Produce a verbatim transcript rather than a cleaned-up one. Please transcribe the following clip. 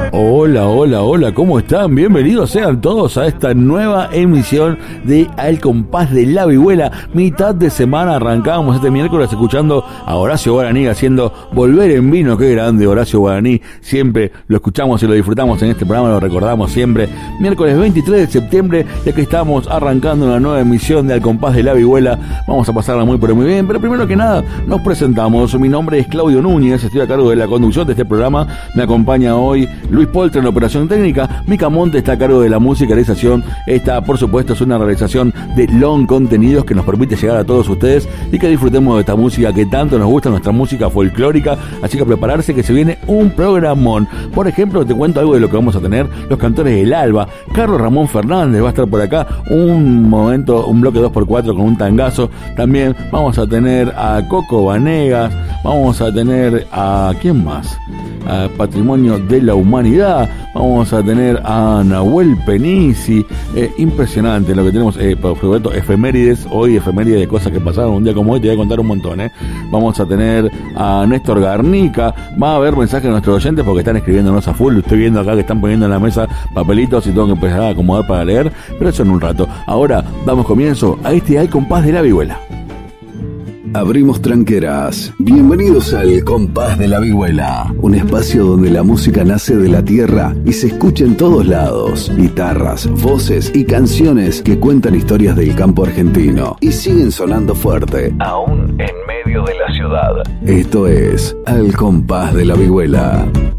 Hola, hola, hola, ¿cómo están? Bienvenidos sean todos a esta nueva emisión de Al Compás de la Vihuela. Mitad de semana arrancábamos este miércoles escuchando a Horacio Guaraní haciendo Volver en Vino. Qué grande Horacio Guaraní, siempre lo escuchamos y lo disfrutamos en este programa, lo recordamos siempre. Miércoles veintitrés de septiembre, ya que estamos arrancando una nueva emisión de Al Compás de la Vihuela. Vamos a pasarla muy pero muy bien, pero primero que nada nos presentamos. Mi nombre es Claudio Núñez, estoy a cargo de la conducción de este programa. Me acompaña hoy Luis Poltra en la operación técnica. Mica Monte está a cargo de la musicalización. Esta, por supuesto, es una realización de Long Contenidos que nos permite llegar a todos ustedes y que disfrutemos de esta música que tanto nos gusta, nuestra música folclórica. Así que prepararse que se viene un programón. Por ejemplo, te cuento algo de lo que vamos a tener. Los cantores del Alba. Carlos Ramón Fernández va a estar por acá. Un momento, un bloque dos por cuatro con un tangazo. También vamos a tener a Coco Vanegas. Vamos a tener a... ¿quién más? A Patrimonio de la Humanidad. Vamos a tener a Nahuel Penisi. Eh, impresionante lo que tenemos. Eh, por supuesto, efemérides. Hoy efemérides de cosas que pasaron un día como hoy. Te voy a contar un montón. Eh. Vamos a tener a Néstor Garnica. Va a haber mensajes de nuestros oyentes porque están escribiéndonos a full. Estoy viendo acá que están poniendo en la mesa papelitos y tengo que empezar a acomodar para leer. Pero eso en un rato. Ahora damos comienzo a este Al Compás de la Vihuela. Abrimos tranqueras. Bienvenidos al Compás de la Vihuela, un espacio donde la música nace de la tierra y se escucha en todos lados. Guitarras, voces y canciones que cuentan historias del campo argentino y siguen sonando fuerte, aún en medio de la ciudad. Esto es Al Compás de la Vihuela.